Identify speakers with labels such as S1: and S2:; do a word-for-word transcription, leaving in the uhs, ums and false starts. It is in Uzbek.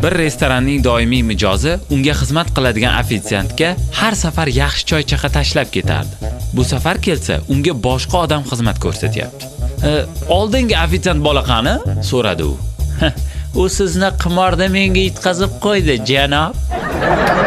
S1: Bir restoranning doimiy mijozi unga xizmat qiladigan ofitsiantga har safar yaxshi choy-chaqa tashlab ketardi. Bu safar kelsa, unga boshqa odam xizmat ko'rsatyapti. E, oldingi ofitsiant bola qani? So'radi u. U sizni qimorda menga yutqazib qo'ydi, janob.